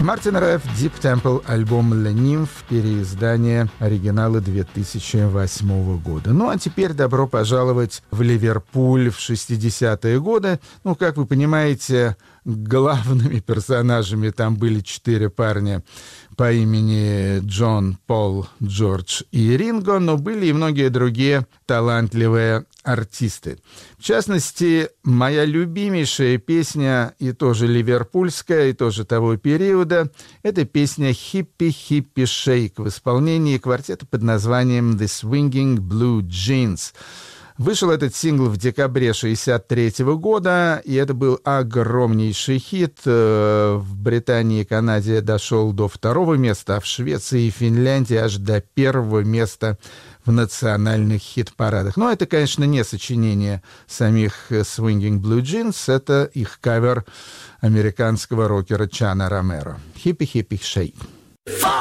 Мартин Рэф, Deep Temple, альбом «Le Nymph», переиздание оригинала 2008 года. Ну, а теперь добро пожаловать в Ливерпуль в 60-е годы. Ну, как вы понимаете, главными персонажами там были 4 парня по имени Джон, Пол, Джордж и Ринго, но были и многие другие талантливые артисты. В частности, моя любимейшая песня, и тоже ливерпульская, и тоже того периода, это песня «Hippie Hippie Shake» в исполнении квартета под названием «The Swinging Blue Jeans». Вышел этот сингл в декабре 1963 года, и это был огромнейший хит. В Британии и Канаде дошел до 2-го места, а в Швеции и Финляндии аж до 1-го места в национальных хит-парадах. Но это, конечно, не сочинение самих Swinging Blue Jeans, это их кавер американского рокера Чана Ромеро. «Hippie Hippie Shake».